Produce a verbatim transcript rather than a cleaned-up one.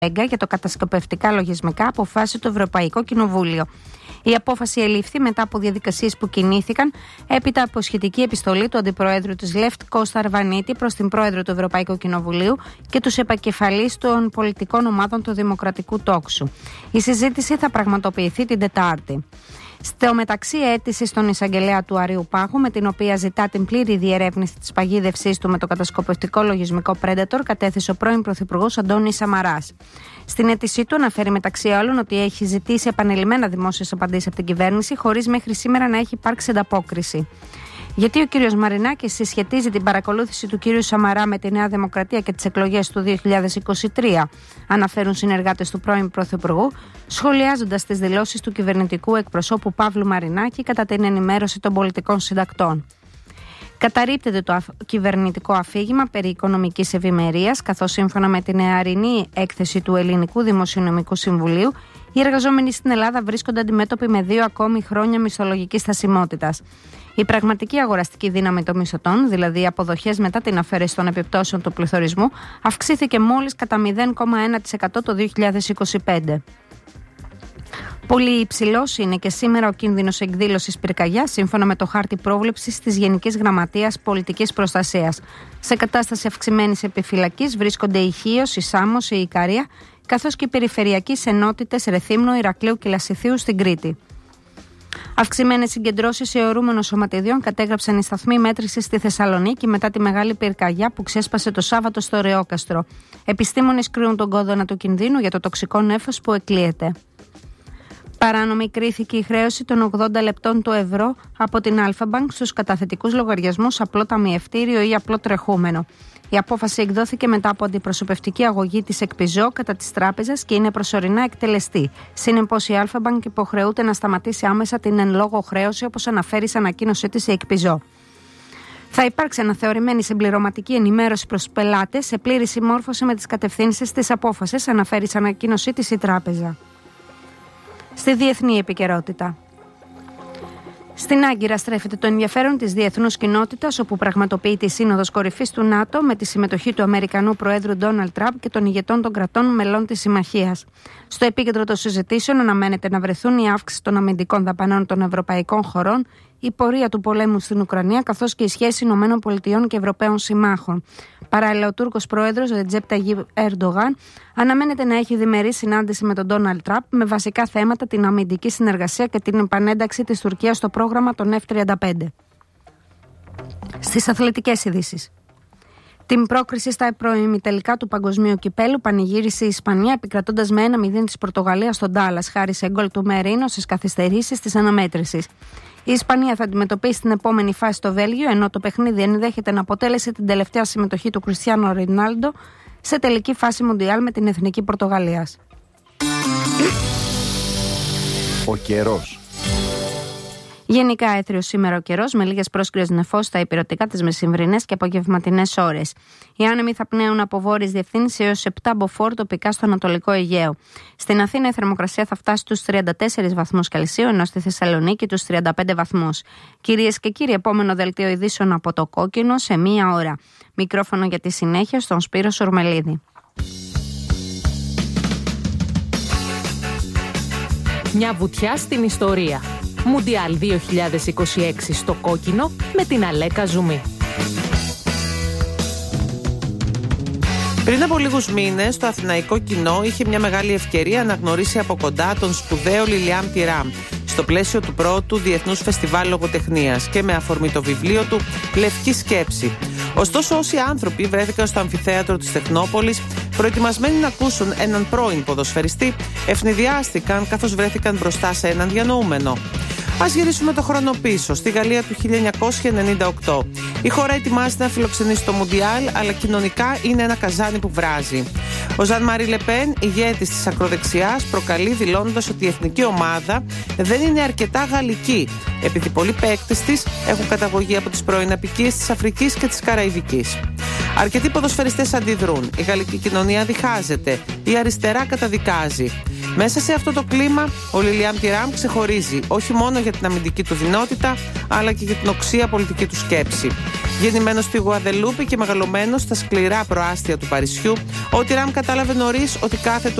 για το κατασκοπευτικά λογισμικά αποφάσισε το Ευρωπαϊκό Κοινοβούλιο. Η απόφαση ελήφθη μετά από διαδικασίες που κινήθηκαν έπειτα από σχετική επιστολή του Αντιπροέδρου της ΛΕΦΤ Κώστα Αρβανίτη προς την Πρόεδρο του Ευρωπαϊκού Κοινοβουλίου και τους επικεφαλείς των πολιτικών ομάδων του Δημοκρατικού Τόξου. Η συζήτηση θα πραγματοποιηθεί την Τετάρτη. Στο μεταξύ, αίτηση στον εισαγγελέα του Αρείου Πάγου, με την οποία ζητά την πλήρη διερεύνηση της παγίδευσής του με το κατασκοπευτικό λογισμικό Predator, κατέθεσε ο πρώην Πρωθυπουργός Αντώνης Σαμαράς. Στην αίτησή του αναφέρει μεταξύ άλλων ότι έχει ζητήσει επανειλημμένα δημόσιες απαντήσεις από την κυβέρνηση, χωρίς μέχρι σήμερα να έχει υπάρξει ανταπόκριση. Γιατί ο κύριος Μαρινάκης συσχετίζει την παρακολούθηση του κύριου Σαμαρά με τη Νέα Δημοκρατία και τις εκλογές του δύο χιλιάδες είκοσι τρία, αναφέρουν συνεργάτες του πρώην Πρωθυπουργού, σχολιάζοντας τις δηλώσεις του κυβερνητικού εκπροσώπου Παύλου Μαρινάκη κατά την ενημέρωση των πολιτικών συντακτών. Καταρρίπτεται το κυβερνητικό αφήγημα περί οικονομικής ευημερίας, καθώς σύμφωνα με την νεαρινή έκθεση του Ελληνικού Δημοσιονομικού Συμβουλίου, οι εργαζόμενοι στην Ελλάδα βρίσκονται αντιμέτωποι με δύο ακόμη χρόνια μισθολογικής στασιμότητας. Η πραγματική αγοραστική δύναμη των μισθωτών, δηλαδή οι αποδοχές μετά την αφαίρεση των επιπτώσεων του πληθωρισμού, αυξήθηκε μόλις κατά μηδέν κόμμα ένα τοις εκατό το δύο χιλιάδες είκοσι πέντε. Πολύ υψηλός είναι και σήμερα ο κίνδυνος εκδήλωσης πυρκαγιάς, σύμφωνα με το χάρτη πρόβλεψης της Γενικής Γραμματείας Πολιτικής Προστασίας. Σε κατάσταση αυξημένης επιφυλακής βρίσκονται η Χίος, η Σάμος, η Ικαρία, καθώς και οι περιφερειακές ενότητες Ρεθύμνου, Ηρακλείου και Λασιθίου στην Κρήτη. Αυξημένες συγκεντρώσεις αιωρούμενων σωματιδιών κατέγραψαν οι σταθμοί μέτρησης στη Θεσσαλονίκη μετά τη μεγάλη πυρκαγιά που ξέσπασε το Σάββατο στο Ρεόκαστρο. Επιστήμονες κρύουν τον κόδωνα του κινδύνου για το τοξικό νέφος που εκλείεται. Παράνομη κρίθηκε η χρέωση των ογδόντα λεπτών του ευρώ από την Alpha Bank στους καταθετικούς λογαριασμούς απλό ταμιευτήριο ή απλό τρεχούμενο. Η απόφαση εκδόθηκε μετά από αντιπροσωπευτική αγωγή της ΕΚΠΙΖΟ κατά της τράπεζας και είναι προσωρινά εκτελεστή. Συνεπώς η Alpha Bank υποχρεούται να σταματήσει άμεσα την εν λόγω χρέωση, όπως αναφέρει σε ανακοίνωσή της η ΕΚΠΙΖΟ. Θα υπάρξει αναθεωρημένη συμπληρωματική ενημέρωση προς τους πελάτες σε πλήρη συμμόρφωση με τις κατευθύνσεις της απόφασης, αναφέρει σε ανακοίνωσή της η τράπεζα. Στη διεθνή επικαιρότητα. Στην Άγκυρα στρέφεται το ενδιαφέρον της διεθνούς κοινότητας, όπου πραγματοποιείται η Σύνοδος Κορυφής του ΝΑΤΟ με τη συμμετοχή του Αμερικανού Προέδρου Ντόναλντ Τραμπ και των ηγετών των κρατών μελών της Συμμαχίας. Στο επίκεντρο των συζητήσεων αναμένεται να βρεθούν η αύξηση των αμυντικών δαπανών των ευρωπαϊκών χωρών, η πορεία του πολέμου στην Ουκρανία, καθώς και η σχέση ΗΠΑ και Ευρωπαίων συμμάχων. Παράλληλα, ο Τούρκος πρόεδρος Ρετζέπ Ταγιπ Ερντογάν αναμένεται να έχει διμερή συνάντηση με τον Ντόναλντ Τραμπ με βασικά θέματα την αμυντική συνεργασία και την επανένταξη της Τουρκίας στο πρόγραμμα των εφ τριάντα πέντε. Στις αθλητικές ειδήσεις. Την πρόκριση στα προημιτελικά του Παγκοσμίου Κυπέλου πανηγύρισε η Ισπανία, επικρατώντας με ένα μηδέν της Πορτογαλίας στον Ντάλλας, χάρη σε γκολ του Μερίνο στις καθυστερήσεις της αναμέτρησης. Η Ισπανία θα αντιμετωπίσει την επόμενη φάση το Βέλγιο, ενώ το παιχνίδι ενδέχεται να αποτέλεσε την τελευταία συμμετοχή του Κριστιάνο Ρονάλντο σε τελική φάση Μουντιάλ με την Εθνική Πορτογαλίας. Ο καιρός. Γενικά έθριος σήμερα ο καιρός, με λίγες πρόσκυρες νεφώσεις στα υπηρετικά τις μεσημβρινές και απογευματινές ώρες. Οι άνεμοι θα πνέουν από βόρειες διευθύνσεις έως επτά μποφόρ τοπικά στο Ανατολικό Αιγαίο. Στην Αθήνα η θερμοκρασία θα φτάσει στους τριάντα τέσσερις βαθμούς Κελσίου, ενώ στη Θεσσαλονίκη τους τριάντα πέντε βαθμούς. Κυρίες και κύριοι, επόμενο δελτίο ειδήσεων από το Κόκκινο σε μία ώρα. Μικρόφωνο για τη συνέχεια στον Σπύρο Σουρμελίδη. Μια βουτιά στην ιστορία. Μουντιάλ δύο χιλιάδες είκοσι έξι στο Κόκκινο με την Αλέκα Ζουμί. Πριν από λίγους μήνες, το αθηναϊκό κοινό είχε μια μεγάλη ευκαιρία να γνωρίσει από κοντά τον σπουδαίο Λιλιάμ Τιράμ στο πλαίσιο του πρώτου Διεθνούς Φεστιβάλ Λογοτεχνίας και με αφορμή το βιβλίο του «Λευκή Σκέψη». Ωστόσο, όσοι άνθρωποι βρέθηκαν στο αμφιθέατρο της Τεχνόπολης, προετοιμασμένοι να ακούσουν έναν πρώην ποδοσφαιριστή, ευνηδιάστηκαν καθώς βρέθηκαν μπροστά σε έναν διανοούμενο. Ας γυρίσουμε το χρόνο πίσω, στη Γαλλία του χίλια εννιακόσια ενενήντα οκτώ. Η χώρα ετοιμάζεται να φιλοξενήσει το Μουντιάλ, αλλά κοινωνικά είναι ένα καζάνι που βράζει. Ο Ζαν Μαρί Λεπέν, ηγέτης της ακροδεξιάς, προκαλεί δηλώνοντας ότι η εθνική ομάδα δεν είναι αρκετά γαλλική, επειδή πολλοί παίκτες της έχουν καταγωγή από τις πρώην αποικίες της Αφρικής και της Καραϊβικής. Αρκετοί ποδοσφαιριστές αντιδρούν. Η γαλλική κοινωνία διχάζεται. Η αριστερά καταδικάζει. Μέσα σε αυτό το κλίμα, ο Λιλιάμ Τιράμ ξεχωρίζει όχι μόνο για την αμυντική του δυνότητα, αλλά και για την οξία πολιτική του σκέψη. Γεννημένος στη Γουαδελούπη και μεγαλωμένος στα σκληρά προάστια του Παρισιού, ο Τιράμ κατάλαβε νωρίς ότι κάθε του